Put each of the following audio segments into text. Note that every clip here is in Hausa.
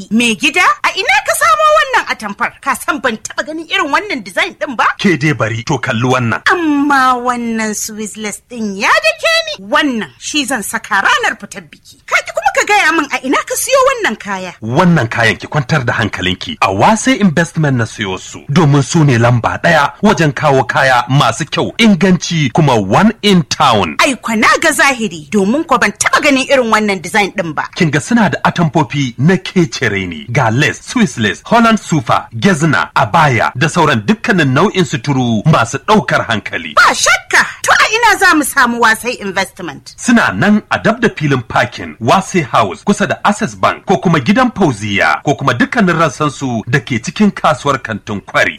Me gida? A ina ka samo wannan atamfar? Ka san ban taba ganin irin wannan design din ba? Ke dai bari to kalli wannan. Amma wannan Swissless din ya dake ni. Wannan shi zan saka ranar fitar biki. Kaki kuma ka gaya min a ina ka siyo wannan kaya? Wannan kayan ki kwantar da hankalinki. A Wase Investment na siyo su domin su ne lamba 1 wajen kawo kaya masu kyau, inganci kuma one in town. Ai kwana ga zahiri domin ko ban taba ganin irin wannan design din ba. Kin ga suna da atamfofi na kecere ne, ga lace, Swissless, Holland Sufa, Gezna, Abaya da sauran dukkanin nau'in suturu masu ɗaukar hankali. Ba shakka, to a ina za mu samu Wasai Investment? Suna nan a dab da filin parking Wase House kusa da Access Bank ko kuma gidan Fauziya ko kuma dukkanin rassansu da ke cikin kasuwar kantin Kwari.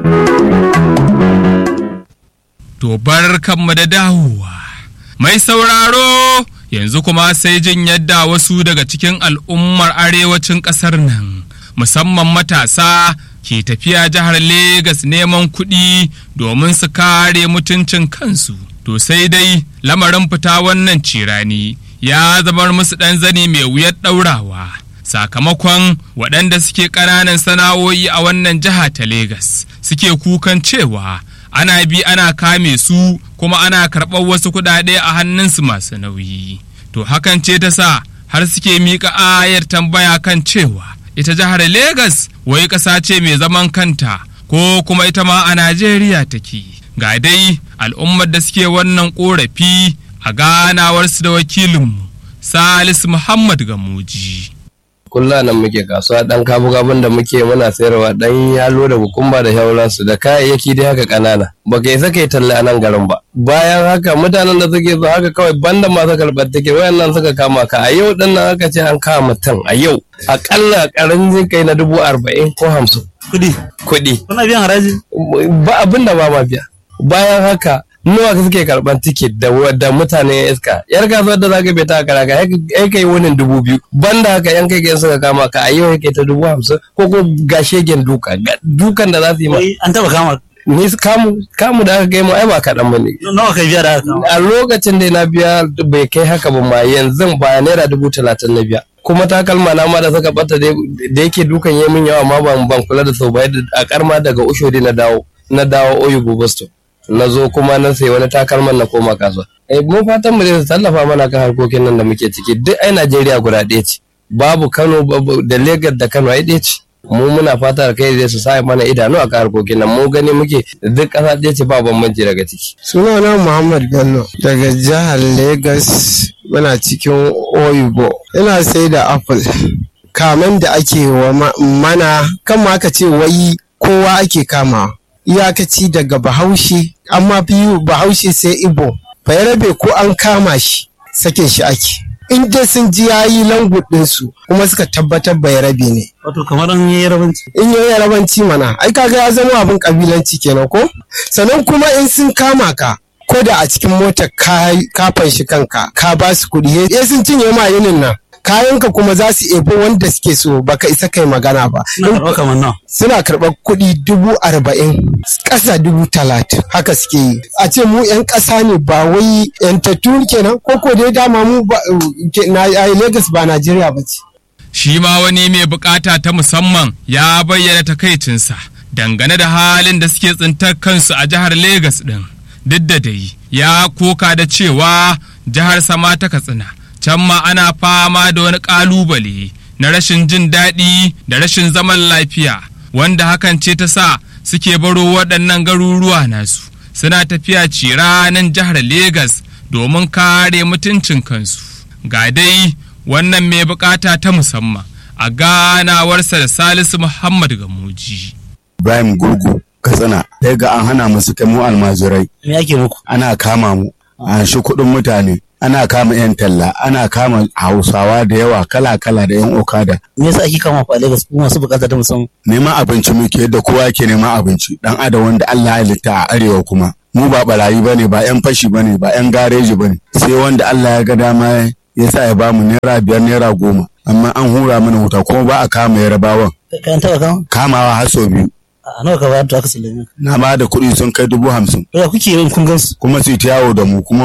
To barkanmu da dawowa. Mai sauraro yanzu kuma sai jin yadda wasu daga cikin al'ummar arewacin ƙasar nan musamman matasa ke tafiya jihar Legas neman kuɗi domin su kare mutuncin kansu. To sai dai lamarin fita wannan cirani ya zamar musu ɗan zani mai wuyar ɗaurawa sakamakon waɗanda suke ƙananan sana'o'i a wannan jiha ta Legas suke kukan cewa ana bi ana kame su kuma ana karɓar wasu kuɗaɗe a hannunsu masu nauyi. To hakan ce ta sa har suke miƙa ayar tambaya kan cewa ita jihar Legas wai ƙasa ce mai zaman kanta ko kuma ita ma a Najeriya take. Ga dai al'ummar da suke wannan ƙorafi a ganawarsu da wakilinmu Salisu Muhammad Gamuji. Kulla nan muke kasuwa dan kabu-kabun da muke muna sayarwa dan yalo da bukumba da shauransu da kayayyaki dai haka kanana baka isa kai talle a nan garin ba. Bayan haka mutanen da suke zo haka kawai banda masu karɓar take wayannan suka kama ka a yau din nan aka ce an kama mutum a yau akalla karamin kai na 40,000 ko 50 kuɗi kuna biyan haraji ba abin da ba ma biya. Bayan haka nawa ka suke karban tiket da mutane iska yar kasuwar da zaka bai ta kara ka kai wani 2,000 banda haka yan kai suka kama ka a yau kai ta 50,000 ko gashegen dukan da za su yi ma an taba kama ni kamu da aka kai mu ai ba kaɗan ba ne. Nawa kai biya da haka? A lokacin da na biya bai kai haka ba ma yanzu ba naira 30,000 na biya. Kuma takalma na ma da suka bata da yake dukan yamin yawa ma ban kula da sau ba a karma daga Ushodi na dawo Oyubu Boston. Na zo kuma na sai wani takalman na koma kasuwa. Mun fatan mu zai tallafa mana kan harkokin nan da muke ciki duk ai Najeriya guda ɗaya ce. Babu Kano da Lagos da Kano ai ɗaya ce. Mu muna fata da kai zai su sa mana idanu a kan harkokin nan mu gani muke duk ƙasa ɗaya ce ba bambanci daga ciki. Sunana Muhammad Bello daga jihar Lagos muna cikin Oyibo. Ina sai da apple. Kamen da ake wa mana kan ma aka ce wai kowa ake kama. Iyakaci daga Bahaushe amma biyu Bahaushe sai Igbo. Bayarabe ko an kama shi sakin shi ake. In dai sun ji yayi language ɗinsu kuma suka tabbatar Bayarabe ne. Wato kamar an yi yarabanci. In yi yarabanci mana, ai kaga ya zama abin kabilanci kenan ko? Sannan kuma in sun kama ka, ko da a cikin motar ka fanshi kanka, ka ba su kuɗi, sun cinye ma yinin nan. Kayanka kuma za su ebo wanda suke so baka isa kai magana ba. Suna karɓar kuɗi 40,000 ƙasa 30,000 haka suke yi. A ce mu 'yan ƙasa ne ba wai 'yantattu kenan ko dai dama mu Lagos ba Najeriya ba ce. Shi ma wani mai bukata ta musamman ya bayyana takaicinsa dangane da halin da suke tsintar kansu a jihar Legas ɗin. Duk da dai ya koka da cewa jihar sama ta Katsina can ma ana fama da wani ƙalubale na rashin jin daɗi da rashin zaman lafiya wanda hakan ce ta sa suke baro waɗannan garuruwa nasu suna tafiya ranar jihar Legas domin kare mutuncin kansu. Ga dai wannan mai bukata ta musamman a ganawarsa da Salisu Muhammad Gamuji. Ibrahim Gurgu Katsina sai ga an hana musu kai mu almajirai. Me yake muku? Ana kama mu an shi kuɗin mutane. Ana kama 'yan talla, ana kama Hausawa da yawa kala-kala da 'yan okada. Me yasa ake kama ku a Lagos kuma masu bukata ta musamman? Neman abinci muke yadda kowa yake neman abinci. Dan adam wanda Allah ya halitta a arewa kuma. Mu ba barayi bane, ba 'yan fashi bane, ba 'yan gareji bane. Sai wanda Allah ya ga dama ya sa ya bamu naira 5, naira 10. Amma an hura mana wuta kuma ba a kama Yarabawan. Kan taba kama? Kamawa har sau 2. A nawa ka bayar to aka sallame? Na ba da kuɗi sun kai 50,000. Ya kuke yin kun gansu? Kuma su ta yawo da mu kuma ba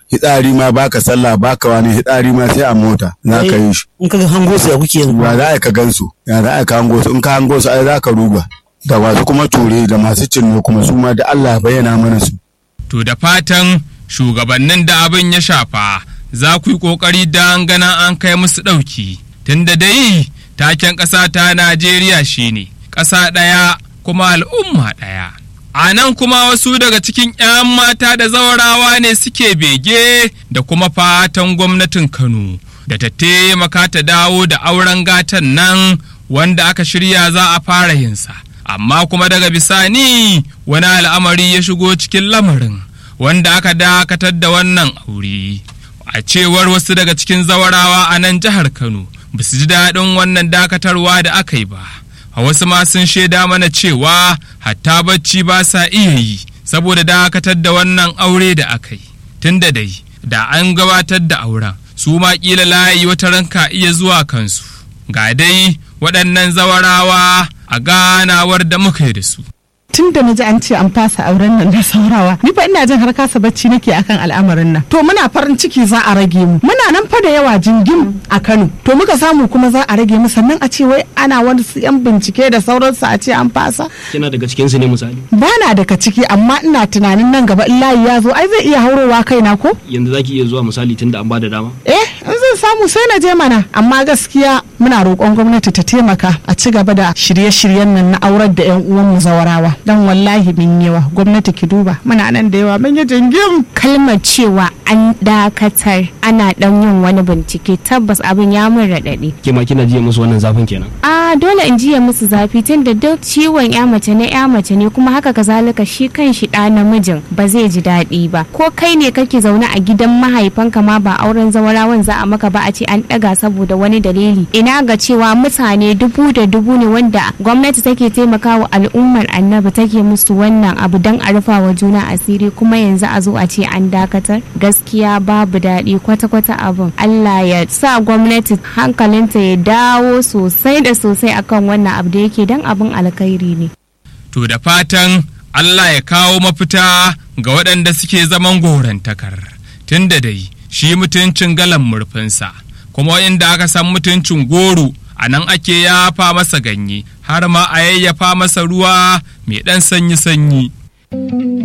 hitsari ma baka sallah baka wani hitsari ma sai a mota za ka yi shi. In ka hango su ya kuke yanzu. Ya za ka gansu, ya za ka hango su, in ka hango su ai za ka ruga. Da masu kuma ture da masu cinno kuma su ma da Allah bayyana mana su. To da fatan shugabannin da abin ya shafa za ku yi ƙoƙari don ganin an kai musu ɗauki. Tunda dai taken ƙasa ta Najeriya shine ƙasa ɗaya kuma al'umma ɗaya. A nan kuma wasu daga cikin 'yan mata da zawarawa ne suke bege da kuma fatan gwamnatin Kano da ta taimaka ta dawo da auren gatan nan wanda aka shirya za a fara yinsa. Amma kuma daga bisani wani al'amari ya shigo cikin lamarin wanda aka dakatar da wannan aure. A cewar wasu daga cikin zawarawa a nan jihar Kano ba su ji daɗin wannan dakatarwa da aka yi ba. A wasu ma sun shaida mana cewa hatta bacci ba sa iya yi saboda dakatar da wannan aure da aka yi. Tunda dai da an gabatar da auren su ma ƙila layi wata ranka iya zuwa kansu. Ga dai waɗannan zawarawa a ganawar da muka yi da su. Tun da naji an ce an fasa auren nan da saurawa ni fa ina jin har kasa bacci nake akan al'amarin nan. To muna farin ciki za a rage mu, muna nan fa da yawa jingim a Kano, to muka samu kuma za a rage mu, sannan a ce wai ana wani yan bincike da sauransu a ce an fasa. Kina daga cikin su ne misali? Bana daga ciki, amma ina tunanin nan gaba in layi ya zo ai zai iya haurowa kaina ko? Yanzu zaki iya zuwa misali tunda an bada dama? In zan samu sai na je mana, amma gaskiya muna roƙon gwamnati ta taimaka a ci gaba da shirye-shiryen nan na aurar da 'yan uwan mu zawarawa. Dan wallahi min yawa, gwamnati ki duba muna nan da yawa mun yi jingim. Kalmar cewa an dakatar ana dan yin wani bincike tabbas abin ya mun raɗaɗi. Ke ma kina jiya musu wannan zafin kenan? Dole in jiya musu zafi tunda duk ciwon ya mace ne kuma haka kazalika shi kan shi ɗa namijin ba zai ji daɗi ba. Ko kai ne kake zaune a gidan mahaifanka ma ba auren zawarawan za a maka ba a ce an ɗaga saboda wani dalili. Ina ga cewa mutane dubu da dubu ne wanda gwamnati take taimakawa al'ummar annabi take musu wannan abu don a rufa wa juna asiri, kuma yanzu a zo a ce an dakatar. Gaskiya babu daɗi kwata-kwata abin. Allah ya sa gwamnati hankalinta ya dawo sosai da sosai akan wannan abu da yake don abin alkhairi ne. To da fatan Allah ya kawo mafita ga waɗanda suke zaman gorantakar, tunda dai shi mutuncin galan murfinsa, kuma inda aka san mutuncin goro a nan ake yafa masa ganye har ma a yayyafa masa ruwa mai ɗan sanyi-sanyi.